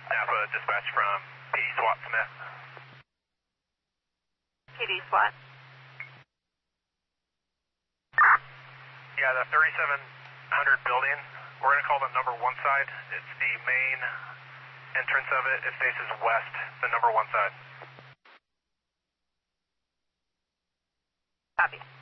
Napa dispatch from PD SWAT Smith. PD SWAT. Yeah, the 3700 building, we're going to call the number 1 side. It's the main entrance of it. It faces west, the number 1 side. Copy.